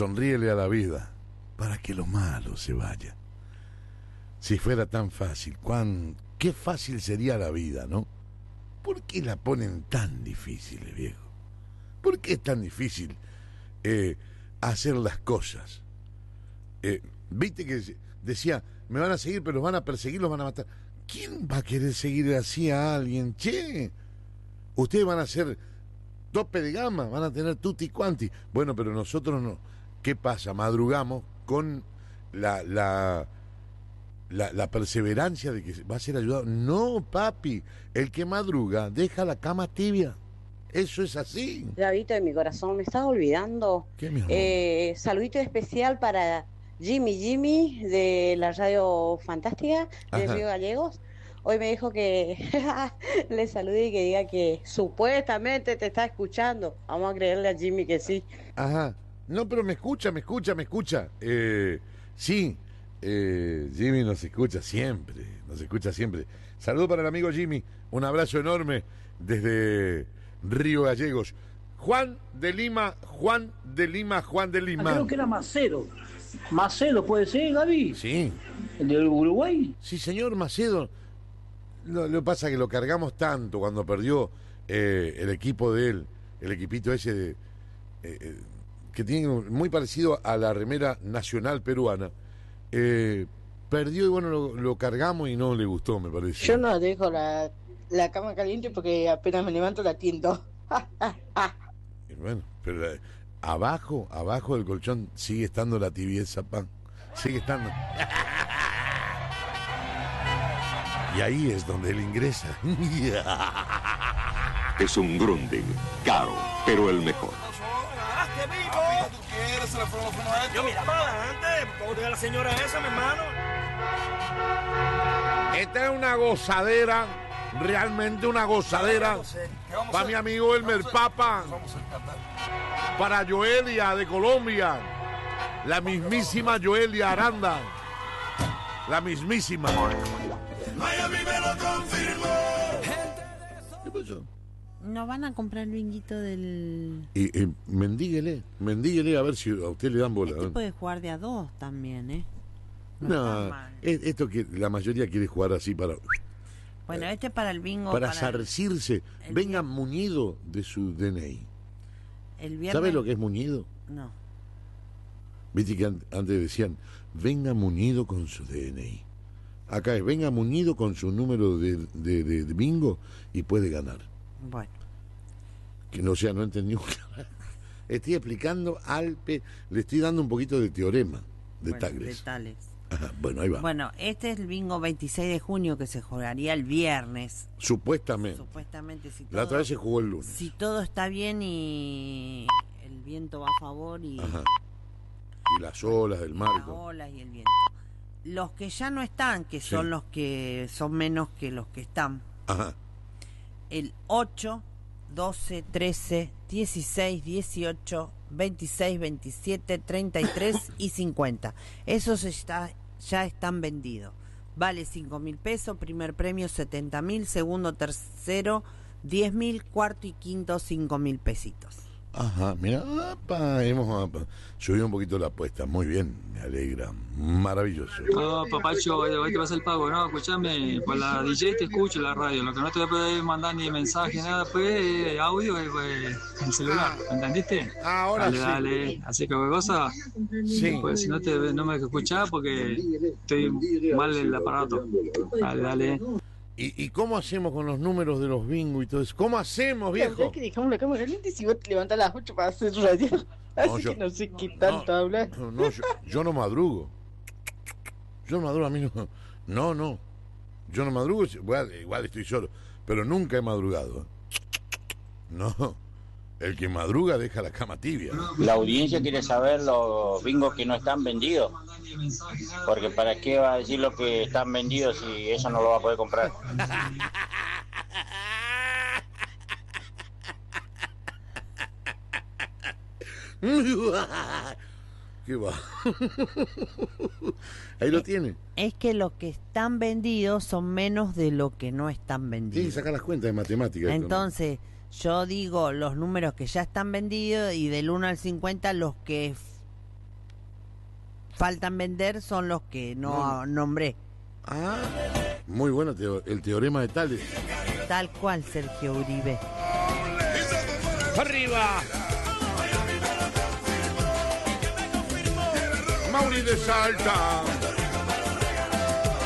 sonríele a la vida para que lo malo se vaya. Si fuera tan fácil, qué fácil sería la vida, ¿no? ¿Por qué la ponen tan difícil, viejo? ¿Por qué es tan difícil hacer las cosas? Viste que decía, me van a seguir, pero los van a perseguir, los van a matar. ¿Quién va a querer seguir así a alguien? Che, ustedes van a ser tope de gama, van a tener tutti quanti. Bueno, pero nosotros no. ¿Qué pasa? Madrugamos con la perseverancia de que va a ser ayudado. No, papi, el que madruga deja la cama tibia. Eso es así. Gabito de mi corazón, me estás olvidando. ¿Qué, mi amor? Saludito especial para Jimmy de la Radio Fantástica de Ajá. Río Gallegos. Hoy me dijo que le salude y que diga que supuestamente te está escuchando. Vamos a creerle a Jimmy que sí. Ajá. No, pero me escucha. Sí, Jimmy nos escucha siempre. Saludo para el amigo Jimmy. Un abrazo enorme desde Río Gallegos. Juan de Lima. Creo que era Macedo. Macedo, ¿puede ser, Gaby? Sí. ¿El de Uruguay? Sí, señor Macedo. Lo que pasa es que lo cargamos tanto cuando perdió el equipo de él, el equipito ese que tiene muy parecido a la remera nacional peruana. Perdió y bueno, lo cargamos y no le gustó, me parece. Yo no dejo la cama caliente porque apenas me levanto la tiendo. Y bueno, pero abajo del colchón sigue estando la tibieza, pan. Sigue estando. Y ahí es donde él ingresa. Es un Grundig, caro, pero el mejor. Yo mira para adelante, ¿cómo te da la señora esa, mi hermano? Esta es una gozadera, realmente una gozadera. Para mi amigo Elmer Papa, para Joelia de Colombia, la mismísima Joelia Aranda, la mismísima. Miami me lo confirmó. ¿Qué pasó? ¿No van a comprar el binguito del...? Y mendíguele a ver si a usted le dan bola. Este puede jugar de a dos también, ¿eh? No, esto que la mayoría quiere jugar así para... Bueno, este es para el bingo. Para zarcirse. Venga muñido de su DNI. El viernes... ¿Sabe lo que es muñido? No. Viste que antes decían, venga muñido con su DNI. Acá es, venga muñido con su número de bingo y puede ganar. Bueno. Que no sea, no entendí. Estoy explicando le estoy dando un poquito de teorema de Tales. De Tales. Ajá, bueno, ahí va. Bueno, este es el bingo 26 de junio que se jugaría el viernes. Supuestamente, si todo, la otra vez se jugó el lunes. Si todo está bien y el viento va a favor y... Ajá. Y las olas del mar. Las olas y el viento. Los que ya no están, que son los que son menos que los que están. Ajá. El 8, 12, 13, 16, 18, 26, 27, 33 y 50. Esos ya están vendidos. Vale 5.000 pesos, primer premio 70.000, segundo, tercero 10.000, cuarto y quinto 5.000 pesitos. Ajá, mira, hemos subido un poquito la apuesta, muy bien, me alegra, maravilloso. No, papacho, hoy te vas el pago, no, escúchame, por la DJ te escucho la radio, lo que no te voy a poder mandar ni mensaje, nada, pues audio, pues el celular, ¿entendiste? Ahora dale, sí. Dale, así que cosa, sí. Pues si no me escuchás porque estoy mal el aparato, dale. ¿Y cómo hacemos con los números de los bingos y todo eso? ¿Cómo hacemos, viejo? Que dejamos la cama caliente si vos te levantás a las 8 para hacer radio. Así que no sé qué tanto hablas. No, yo no madrugo. Yo no madrugo, a mí no. No. Yo no madrugo, igual estoy solo. Pero nunca he madrugado. No. El que madruga deja la cama tibia. La audiencia quiere saber los bingos que no están vendidos. Porque ¿para qué va a decir lo que están vendidos si eso no lo va a poder comprar? ¿Qué va? Ahí lo tiene. Es que los que están vendidos son menos de lo que no están vendidos. Sí, saca las cuentas de matemáticas. Entonces, yo digo los números que ya están vendidos y del 1 al 50 los que faltan vender son los que no nombré. Ah, muy bueno el teorema de Tales. Tal cual, Sergio Uribe. ¡Arriba! Mauri de Salta.